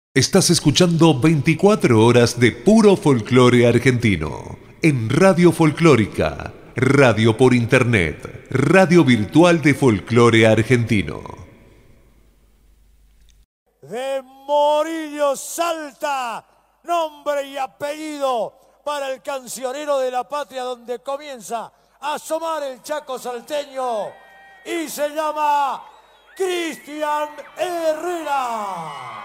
Estás escuchando 24 horas de puro folclore argentino en Radio Folclórica, radio por internet, radio virtual de folclore argentino. De Morillo Salta, nombre y apellido para el cancionero de la patria donde comienza a asomar el Chaco salteño y se llama Cristian Herrera.